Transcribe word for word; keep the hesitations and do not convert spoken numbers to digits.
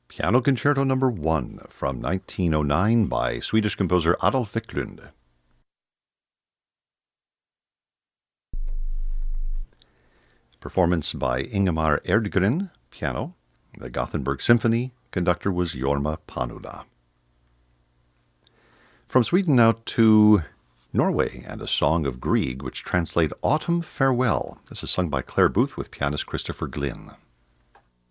Piano Concerto Number one from nineteen oh nine by Swedish composer Adolf Wiklund. Performance by Ingemar Erdgren, piano. The Gothenburg Symphony, conductor was Jorma Panuda. From Sweden now to Norway and a song of Grieg, which translate Autumn Farewell. This is sung by Claire Booth with pianist Christopher Glynn.